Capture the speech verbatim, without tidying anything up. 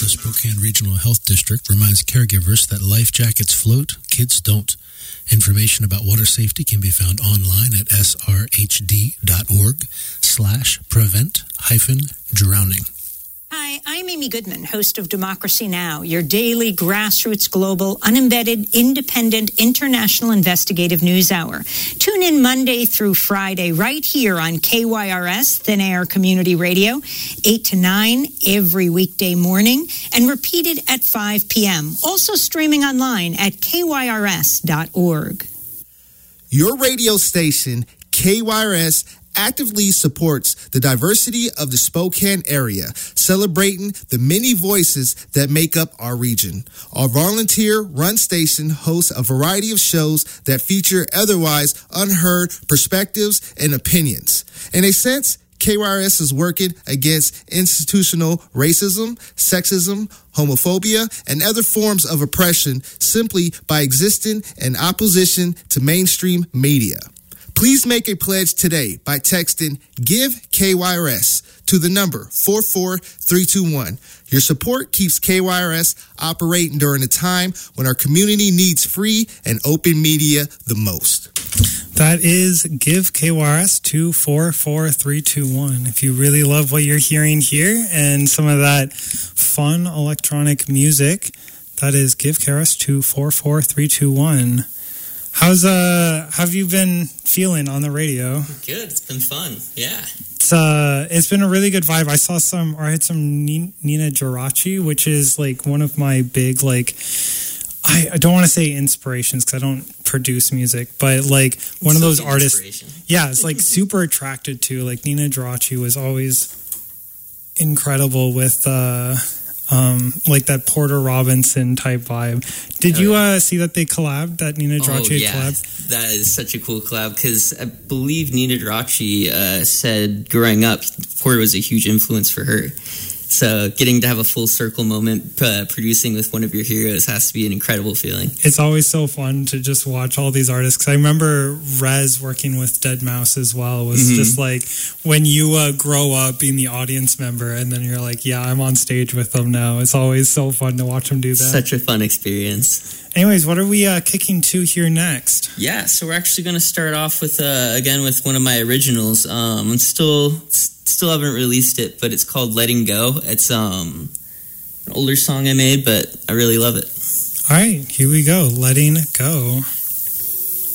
the Spokane Regional Health District reminds caregivers that life jackets float, kids don't. Information about water safety can be found online at srhd.org slash prevent hyphen drowning. Hi, I'm Amy Goodman, host of Democracy Now!, your daily grassroots, global, unembedded, independent, international investigative news hour. Tune in Monday through Friday right here on K Y R S, Thin Air Community Radio, eight to nine every weekday morning, and repeated at five p.m. Also streaming online at K Y R S dot org. Your radio station, K Y R S, actively supports the diversity of the Spokane area, celebrating the many voices that make up our region. Our volunteer-run station hosts a variety of shows that feature otherwise unheard perspectives and opinions. In a sense, K Y R S is working against institutional racism, sexism, homophobia, and other forms of oppression simply by existing in opposition to mainstream media. Please make a pledge today by texting Give K Y R S to the number four four three two one. Your support keeps K Y R S operating during a time when our community needs free and open media the most. That is Give K Y R S to four four three two one. If you really love what you're hearing here and some of that fun electronic music, that is Give K Y R S to four four three two one. How's uh have you been feeling on the radio? Good, it's been fun. Yeah. It's uh it's been a really good vibe. I saw some or I had some Nina Geraci, which is like one of my big like I, I don't want to say inspirations because I don't produce music, but like one it's of those like artists. Yeah, it's like super attracted to like Nina Geraci was always incredible with uh Um, like that Porter Robinson type vibe. Did oh, you uh, see that they collabed, that Nina Geraci oh, yeah. collab? That is such a cool collab because I believe Nina Geraci uh, said growing up, Porter was a huge influence for her. So getting to have a full circle moment uh, producing with one of your heroes has to be an incredible feeling. It's always so fun to just watch all these artists. Because I remember Rez working with deadmau five as well. Was mm-hmm. just like when you uh, grow up being the audience member and then you're like, yeah, I'm on stage with them now. It's always so fun to watch them do that. Such a fun experience. Anyways, what are we uh, kicking to here next? Yeah, so we're actually going to start off with, uh, again, with one of my originals. Um, I'm still... Still haven't released it, but it's called Letting Go. It's um, an older song I made, but I really love it. All right, here we go. Letting Go.